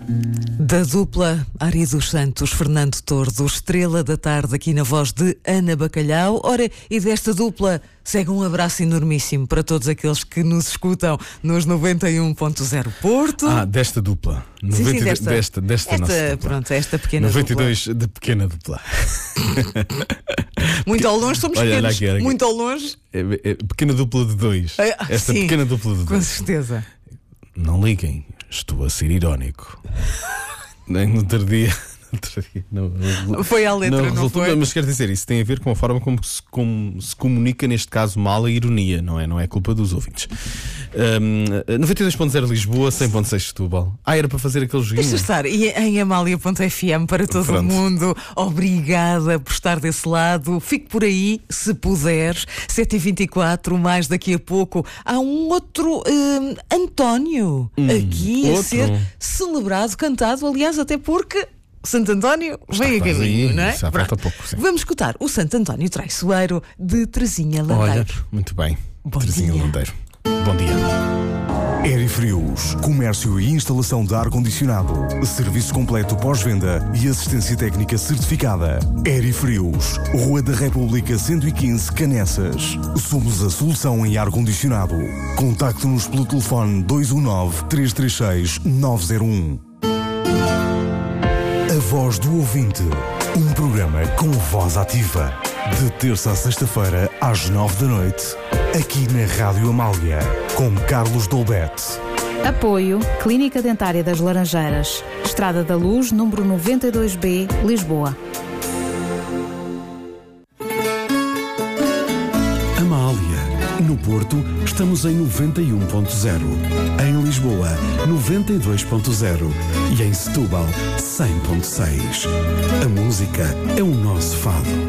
Da dupla Ari dos Santos, Fernando Tordo, estrela da tarde aqui na voz de Ana Bacalhau. Ora, e desta dupla segue um abraço enormíssimo para todos aqueles que nos escutam nos 91.0 Porto. Desta dupla. Sim, desta nossa dupla. Pronto, esta pequena 92 dupla. de pequena dupla. Muito ao longe, somos pequenos. Aqui. Muito ao longe. Pequena dupla de dois. Esta sim, pequena dupla de dois. com certeza. Não liguem, estou a ser irónico. Nem no outro dia. Não, foi à letra, não foi? Mas quer dizer, isso tem a ver com a forma como se comunica, neste caso, mal a ironia, não é? Não é culpa dos ouvintes. 92.0 Lisboa, 100.6 Setúbal. Era para fazer aquele joguinho. Deixa estar. E em Amália.fm para todo o mundo. Obrigada por estar desse lado. Fique por aí, se puderes. 7h24, mais daqui a pouco. Há um outro António aqui a ser celebrado, cantado, aliás, até porque Santo António vem a caminho, não é? Já falta pouco, sim. Vamos escutar o Santo António Traiçoeiro de Terezinha Landeiro. Olha, muito bem. Bom Terezinha dia. Landeiro. Bom dia. Aerifrios, comércio e instalação de ar-condicionado, serviço completo pós-venda e assistência técnica certificada. Aerifrios, Rua da República 115, Canessas. Somos a solução em ar-condicionado. Contacte-nos pelo telefone 219-336-901. A Voz do Ouvinte, um programa com voz ativa. De terça a sexta-feira, às 9 da, aqui na Rádio Amália, com Carlos Dolbete. Apoio Clínica Dentária das Laranjeiras, Estrada da Luz, número 92B, Lisboa. Amália. No Porto, estamos em 91.0. Em Lisboa, 92.0. E em Setúbal, 100.6. A música é o nosso fado.